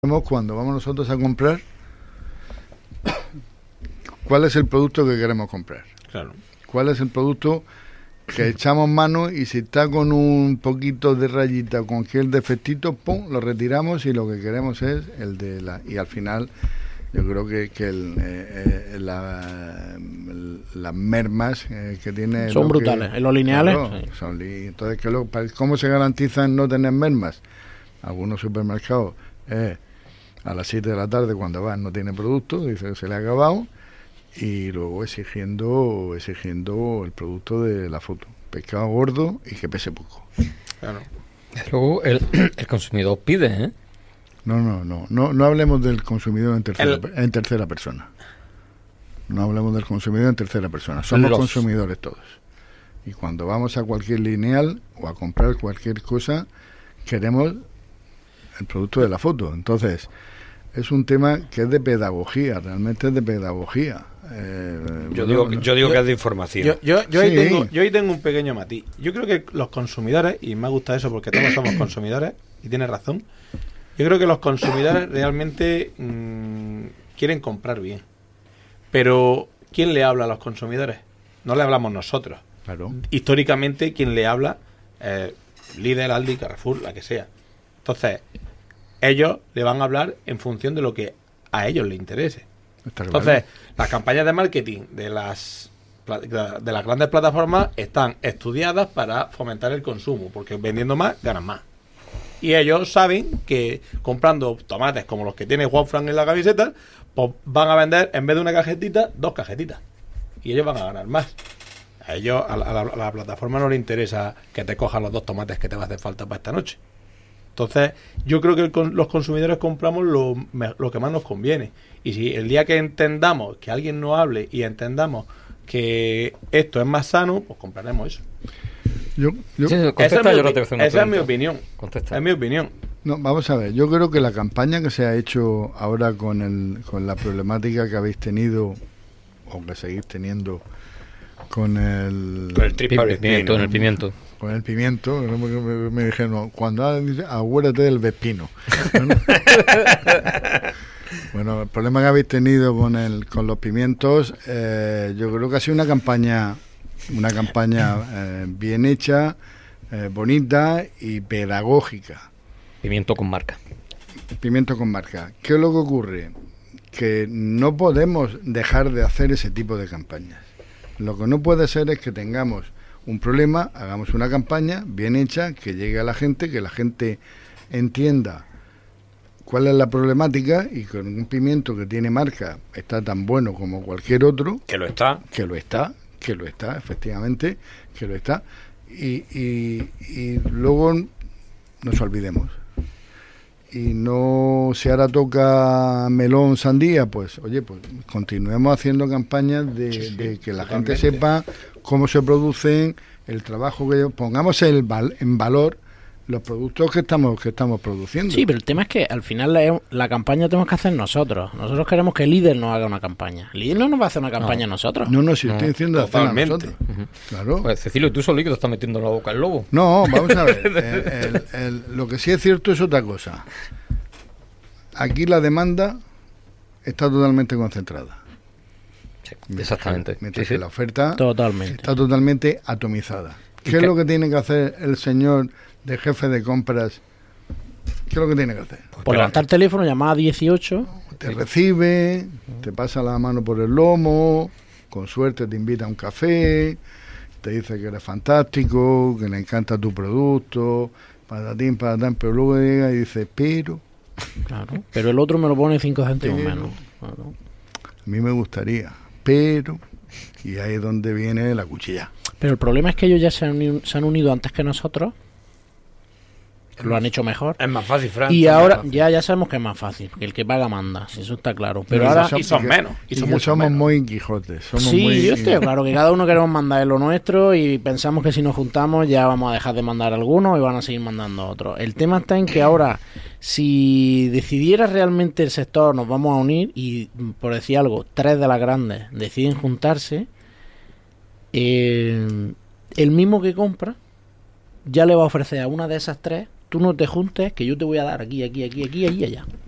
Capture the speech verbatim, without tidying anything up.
Cuando vamos nosotros a comprar, ¿cuál es el producto que queremos comprar? Claro. ¿Cuál es el producto que echamos mano y si está con un poquito de rayita o con aquel defectito, pum, lo retiramos y lo que queremos es el de la... Y al final yo creo que, que el, eh, eh, la, el, las mermas eh, que tiene... Son brutales, que, en los lineales. Claro, sí. son li, entonces, ¿qué lo, ¿cómo se garantizan no tener mermas? Algunos supermercados... Eh, a las siete de la tarde cuando van no tiene producto, dice que se le ha acabado, y luego exigiendo exigiendo el producto de la foto, pescado gordo y que pese poco. Claro. Luego el, el consumidor pide, ¿eh? No, no, no, no, no hablemos del consumidor en tercera, el... en tercera persona. No hablemos del consumidor en tercera persona. Somos Los... consumidores todos. Y cuando vamos a cualquier lineal o a comprar cualquier cosa, queremos el producto de la foto. Entonces, es un tema que es de pedagogía, realmente es de pedagogía. Eh, yo, bueno, digo, yo digo yo, que es de información. Yo, yo, yo, sí. ahí tengo, yo ahí tengo un pequeño matiz. Yo creo que los consumidores, y me gusta eso porque todos somos consumidores, y tienes razón, yo creo que los consumidores realmente mmm, quieren comprar bien. Pero, ¿quién le habla a los consumidores? No le hablamos nosotros. Claro. Históricamente, quien le habla, eh, Lidl, Aldi, Carrefour, la que sea. Entonces, ellos le van a hablar en función de lo que a ellos les interese. Está Entonces, claro. Las campañas de marketing de las de las grandes plataformas están estudiadas para fomentar el consumo, porque vendiendo más, ganan más. Y ellos saben que comprando tomates como los que tiene Juanfran en la camiseta, pues van a vender, en vez de una cajetita, dos cajetitas. Y ellos van a ganar más. A ellos, a la, a la, a la plataforma no le interesa que te cojan los dos tomates que te va a hacer falta para esta noche. Entonces, yo creo que el, los consumidores compramos lo, lo que más nos conviene. Y si el día que entendamos, que alguien nos hable y entendamos que esto es más sano, pues compraremos eso. Yo, yo, sí, contesta, esa es, mi, yo opi- esa es mi opinión. Contesta. Es mi opinión. No, vamos a ver, yo creo que la campaña que se ha hecho ahora con, el, con la problemática que habéis tenido, o que seguís teniendo, con el... Con el triple pimiento, con el pimiento. Con el pimiento, me, me dijeron, cuando acuérdate del vespino. Bueno, bueno, el problema que habéis tenido con el con los pimientos, eh, yo creo que ha sido una campaña, una campaña eh, bien hecha, eh, bonita y pedagógica. Pimiento con marca. Pimiento con marca. ¿Qué es lo que ocurre? Que no podemos dejar de hacer ese tipo de campañas. Lo que no puede ser es que tengamos un problema, hagamos una campaña bien hecha, que llegue a la gente, que la gente entienda cuál es la problemática y con un pimiento que tiene marca está tan bueno como cualquier otro. Que lo está. Que lo está, que lo está, efectivamente, que lo está. Y, y, y luego nos olvidemos. Y no, si ahora toca melón, sandía, pues oye, pues continuemos haciendo campañas de, sí, sí, de que la totalmente. gente sepa cómo se producen, el trabajo que pongamos el val, en valor los productos que estamos que estamos produciendo. Sí, pero el tema es que al final la, la campaña tenemos que hacer nosotros. Nosotros queremos que el líder nos haga una campaña. El líder no nos va a hacer una campaña no. a nosotros. No, no, si no. estoy diciendo Totalmente. hacerla a nosotros. Uh-huh. Claro. Pues Cecilio, tú solito te estás metiendo en la boca el lobo. No, vamos a ver. el, el, el, lo que sí es cierto es otra cosa. Aquí la demanda está totalmente concentrada. Sí, exactamente. Mientras sí, que sí. la oferta totalmente. está totalmente atomizada. ¿Qué es lo que tiene que hacer el señor de jefe de compras? ¿Qué es lo que tiene que hacer? Pues por levantar el teléfono, llamar a dieciocho. Te sí. recibe, te pasa la mano por el lomo, con suerte te invita a un café, te dice que eres fantástico, que le encanta tu producto, patatín, patatán, pero luego llega y dice, pero... Claro, pero el otro me lo pone cinco céntimos pero, menos. Claro. A mí me gustaría, pero... Y ahí es donde viene la cuchilla. Pero el problema es que ellos ya se han, unido, se han unido antes que nosotros. Lo han hecho mejor. Es más fácil, Fran. Y ahora fácil. ya ya sabemos que es más fácil. Que el que paga manda. Eso está claro. Pero y ahora son, y son menos. Y, y son somos menos. muy Quijotes. Somos sí, muy, yo estoy claro que cada uno queremos mandar lo nuestro y pensamos que si nos juntamos ya vamos a dejar de mandar algunos y van a seguir mandando otros. El tema está en que ahora, si decidiera realmente el sector, nos vamos a unir y, por decir algo, tres de las grandes deciden juntarse, eh, el mismo que compra ya le va a ofrecer a una de esas tres, tú no te juntes, que yo te voy a dar aquí, aquí, aquí, aquí, allí y allá.